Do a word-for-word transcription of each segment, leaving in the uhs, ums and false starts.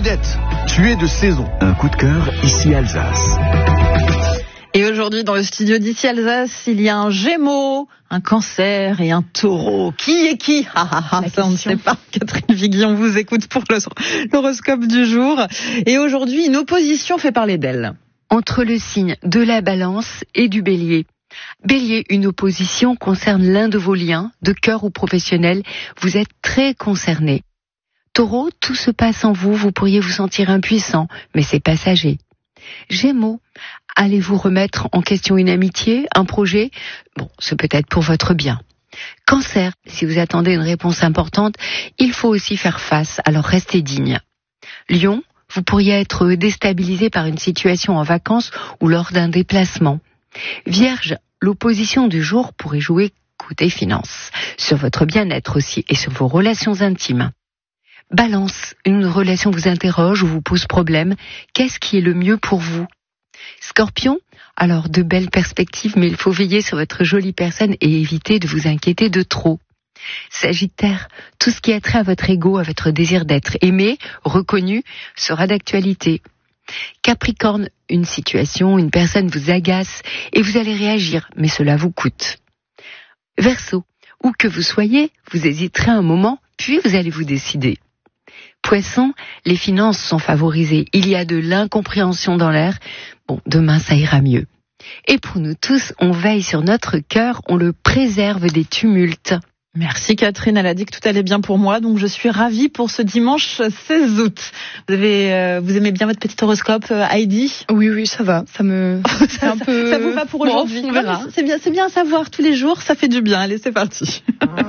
vedette, tu es de saison. Un coup de cœur, ici Alsace. Et aujourd'hui, dans le studio d'Ici Alsace, il y a un Gémeaux, un Cancer et un Taureau. Qui est qui? Ah, ah, ah, ça, on ne sait pas. Catherine Viguier, on vous écoute pour l'horoscope du jour. Et aujourd'hui, une opposition fait parler d'elle. Entre le signe de la Balance et du Bélier. Bélier, une opposition concerne l'un de vos liens, de cœur ou professionnel. Vous êtes très concerné. Taureau, tout se passe en vous, vous pourriez vous sentir impuissant, mais c'est passager. Gémeaux, allez-vous remettre en question une amitié, un projet? Bon, c'est peut-être pour votre bien. Cancer, si vous attendez une réponse importante, il faut aussi faire face, alors restez digne. Lion, vous pourriez être déstabilisé par une situation en vacances ou lors d'un déplacement. Vierge, l'opposition du jour pourrait jouer côté finance, sur votre bien-être aussi et sur vos relations intimes. Balance, une relation vous interroge ou vous pose problème. Qu'est-ce qui est le mieux pour vous? Scorpion, alors de belles perspectives, mais il faut veiller sur votre jolie personne et éviter de vous inquiéter de trop. Sagittaire, tout ce qui a trait à votre ego, à votre désir d'être aimé, reconnu, sera d'actualité. Capricorne, une situation, une personne vous agace et vous allez réagir, mais cela vous coûte. Verseau, où que vous soyez, vous hésiterez un moment, puis vous allez vous décider. Poisson, les finances sont favorisées. Il y a de l'incompréhension dans l'air. Bon, demain ça ira mieux. Et pour nous tous, on veille sur notre cœur, on le préserve des tumultes. Merci Catherine, elle a dit que tout allait bien pour moi, donc je suis ravie pour ce dimanche seize août. Vous avez, euh, vous aimez bien votre petit horoscope, euh, Heidi? Oui, oui, ça va, ça me, c'est un peu. Ça vous va pour aujourd'hui? Bon, on verra. C'est bien, c'est bien à savoir tous les jours, ça fait du bien. Allez, c'est parti.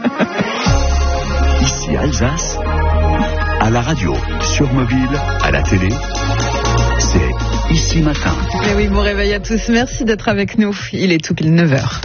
Ici Alsace, à la radio, sur mobile, à la télé, c'est Ici Matin. Et oui, bon réveil à tous, merci d'être avec nous. Il est tout pile neuf heures.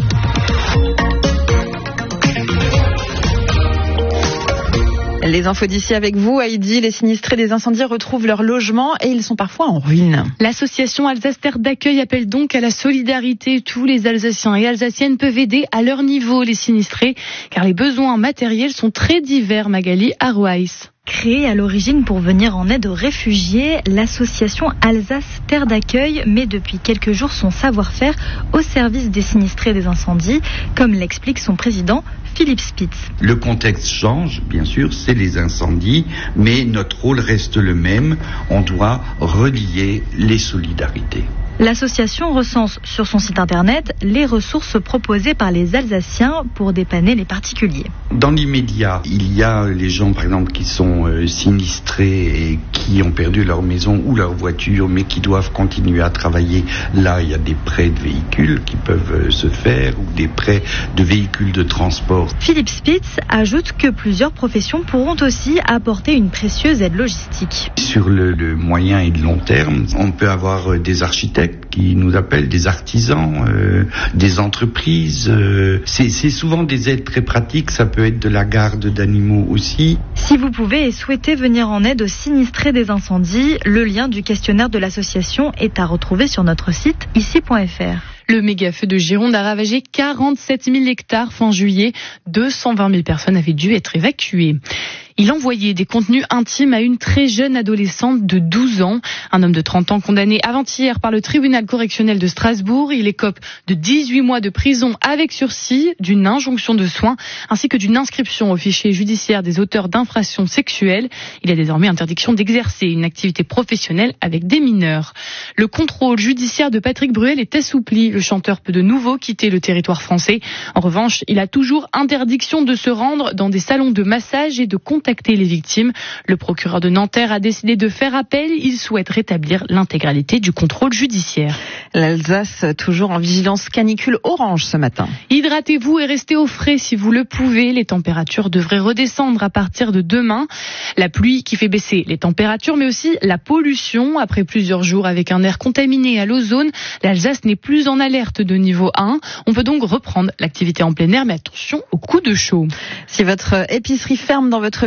Les infos d'ici avec vous, Heidi. Les sinistrés des incendies retrouvent leur logement et ils sont parfois en ruine. L'association Alsace Terre d'Accueil appelle donc à la solidarité. Tous les Alsaciens et Alsaciennes peuvent aider à leur niveau les sinistrés, car les besoins matériels sont très divers, Magali Arroaïs. Créée à l'origine pour venir en aide aux réfugiés, l'association Alsace Terre d'Accueil met depuis quelques jours son savoir-faire au service des sinistrés des incendies, comme l'explique son président Philippe Spitz. Le contexte change, bien sûr, c'est les incendies, mais notre rôle reste le même, on doit relier les solidarités. L'association recense sur son site internet les ressources proposées par les Alsaciens pour dépanner les particuliers. Dans l'immédiat, il y a les gens par exemple qui sont euh, sinistrés et qui ont perdu leur maison ou leur voiture mais qui doivent continuer à travailler. Là, il y a des prêts de véhicules qui peuvent euh, se faire ou des prêts de véhicules de transport. Philippe Spitz ajoute que plusieurs professions pourront aussi apporter une précieuse aide logistique. Sur le, le moyen et le long terme, on peut avoir euh, des architectes qui nous appellent, des artisans, euh, des entreprises. Euh, c'est, c'est souvent des aides très pratiques, ça peut être de la garde d'animaux aussi. Si vous pouvez et souhaitez venir en aide aux sinistrés des incendies, le lien du questionnaire de l'association est à retrouver sur notre site ici point f r. Le méga-feu de Gironde a ravagé quarante-sept mille hectares fin juillet. deux cent vingt mille personnes avaient dû être évacuées. Il envoyait des contenus intimes à une très jeune adolescente de douze ans. Un homme de trente ans condamné avant-hier par le tribunal correctionnel de Strasbourg. Il écope de dix-huit mois de prison avec sursis, d'une injonction de soins, ainsi que d'une inscription au fichier judiciaire des auteurs d'infractions sexuelles. Il a désormais interdiction d'exercer une activité professionnelle avec des mineurs. Le contrôle judiciaire de Patrick Bruel est assoupli. Le chanteur peut de nouveau quitter le territoire français. En revanche, il a toujours interdiction de se rendre dans des salons de massage et de contacter les victimes. Le procureur de Nanterre a décidé de faire appel. Il souhaite rétablir l'intégralité du contrôle judiciaire. L'Alsace, toujours en vigilance canicule orange ce matin. Hydratez-vous et restez au frais si vous le pouvez. Les températures devraient redescendre à partir de demain. La pluie qui fait baisser les températures, mais aussi la pollution. Après plusieurs jours avec un air contaminé à l'ozone, l'Alsace n'est plus en alerte de niveau un. On peut donc reprendre l'activité en plein air, mais attention aux coups de chaud. Si votre épicerie ferme dans votre ville,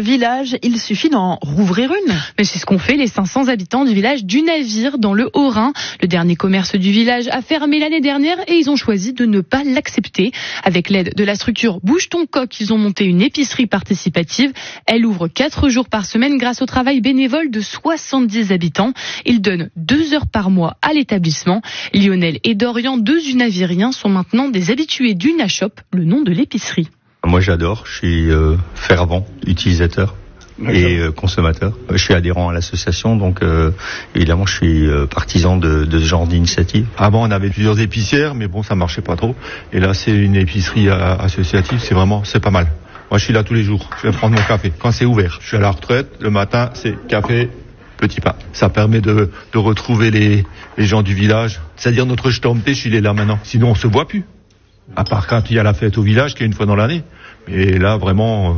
village, il suffit d'en rouvrir une. Mais c'est ce qu'ont fait les cinq cents habitants du village du Navire dans le Haut-Rhin. Le dernier commerce du village a fermé l'année dernière et ils ont choisi de ne pas l'accepter. Avec l'aide de la structure Bouge ton coq, ils ont monté une épicerie participative. Elle ouvre quatre jours par semaine grâce au travail bénévole de soixante-dix habitants. Ils donnent deux heures par mois à l'établissement. Lionel et Dorian, deux unaviriens, sont maintenant des habitués du Nashop, le nom de l'épicerie. Moi j'adore, je suis euh, fervent utilisateur et euh, consommateur. Je suis adhérent à l'association, donc euh, évidemment je suis euh, partisan de, de ce genre d'initiative. Avant on avait plusieurs épicières, mais bon ça marchait pas trop. Et là c'est une épicerie euh, associative, c'est vraiment, c'est pas mal. Moi je suis là tous les jours, je vais prendre mon café quand c'est ouvert. Je suis à la retraite, le matin c'est café, petit pain. Ça permet de, de retrouver les, les gens du village. C'est-à-dire notre Stammtisch, il est là maintenant. Sinon on se voit plus. À part quand il y a la fête au village, qui est une fois dans l'année. Et là vraiment, euh,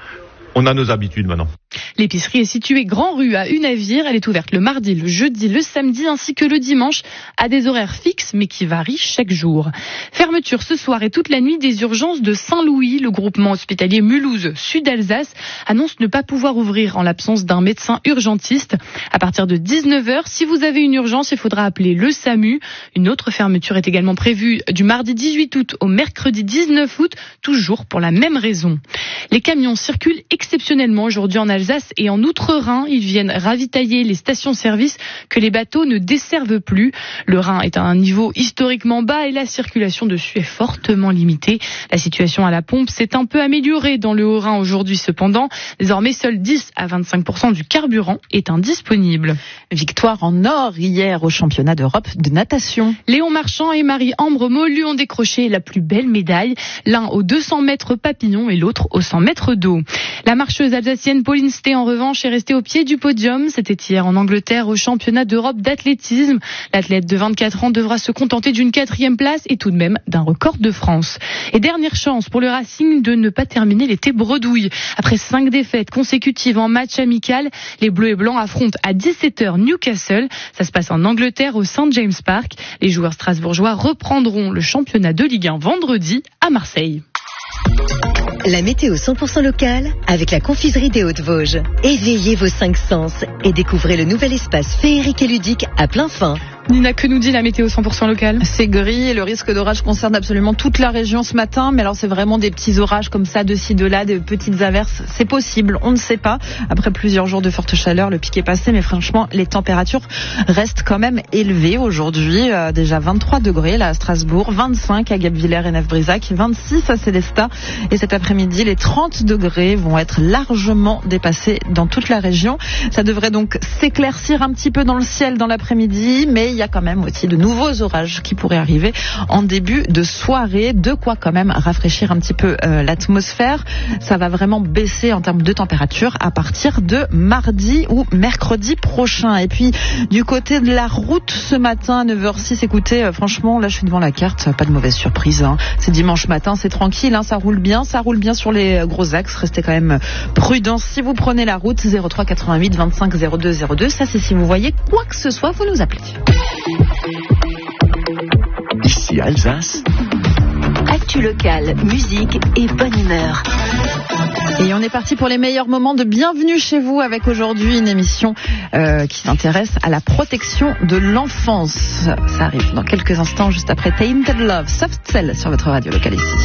on a nos habitudes maintenant. L'épicerie est située Grand Rue à Unavire. Elle est ouverte le mardi, le jeudi, le samedi ainsi que le dimanche à des horaires fixes mais qui varient chaque jour. Fermeture ce soir et toute la nuit des urgences de Saint-Louis. Le groupement hospitalier Mulhouse Sud-Alsace annonce ne pas pouvoir ouvrir en l'absence d'un médecin urgentiste. À partir de dix-neuf heures, si vous avez une urgence, il faudra appeler le SAMU. Une autre fermeture est également prévue du mardi dix-huit août au mercredi dix-neuf août, toujours pour la même raison. Les camions circulent exceptionnellement aujourd'hui en Alsace et en Outre-Rhin. Ils viennent ravitailler les stations-service que les bateaux ne desservent plus. Le Rhin est à un niveau historiquement bas et la circulation dessus est fortement limitée. La situation à la pompe s'est un peu améliorée dans le Haut-Rhin aujourd'hui cependant. Désormais, seuls dix à vingt-cinq pour cent du carburant est indisponible. Victoire en or hier au championnat d'Europe de natation. Léon Marchand et Marie-Ambre Molu ont décroché la plus belle médaille. L'un aux deux cents mètres papillon et l'autre aux cent mètres d'eau. La marcheuse alsacienne Pauline Sté, en revanche, est restée au pied du podium. C'était hier en Angleterre au championnat d'Europe d'athlétisme. L'athlète de vingt-quatre ans devra se contenter d'une quatrième place et tout de même d'un record de France. Et dernière chance pour le Racing de ne pas terminer l'été bredouille. Après cinq défaites consécutives en match amical, les Bleus et Blancs affrontent à dix-sept heures Newcastle. Ça se passe en Angleterre au Saint James Park. Les joueurs strasbourgeois reprendront le championnat de Ligue un vendredi à Marseille. La météo cent pour cent locale avec la confiserie des Hautes-Vosges. Éveillez vos cinq sens et découvrez le nouvel espace féerique et ludique à plein fin. Nina, que nous dit la météo cent pour cent locale ? C'est gris et le risque d'orage concerne absolument toute la région ce matin. Mais alors c'est vraiment des petits orages comme ça, de ci, de là, des petites averses. C'est possible, on ne sait pas. Après plusieurs jours de forte chaleur, le pic est passé. Mais franchement, les températures restent quand même élevées aujourd'hui. Euh, déjà vingt-trois degrés là à Strasbourg, vingt-cinq à Guebwiller et Neuf-Brisach, vingt-six à Célestat. Et cet après-midi, les trente degrés vont être largement dépassés dans toute la région. Ça devrait donc s'éclaircir un petit peu dans le ciel dans l'après-midi. Mais il y a quand même aussi de nouveaux orages qui pourraient arriver en début de soirée. De quoi quand même rafraîchir un petit peu euh, l'atmosphère. Ça va vraiment baisser en termes de température à partir de mardi ou mercredi prochain. Et puis du côté de la route ce matin à neuf heures six, écoutez, euh, franchement là je suis devant la carte, pas de mauvaise surprise. Hein. C'est dimanche matin, c'est tranquille, hein, ça roule bien, ça roule bien sur les gros axes. Restez quand même prudents si vous prenez la route. Zéro trois quatre-vingt-huit vingt-cinq zéro deux zéro deux. Ça c'est si vous voyez quoi que ce soit, vous nous appelez. Ici Alsace. Actu locale, musique et bonne humeur. Et on est parti pour les meilleurs moments de Bienvenue chez vous avec aujourd'hui une émission euh, qui s'intéresse à la protection de l'enfance. Ça arrive dans quelques instants juste après Tainted Love, Soft Cell sur votre radio locale ici.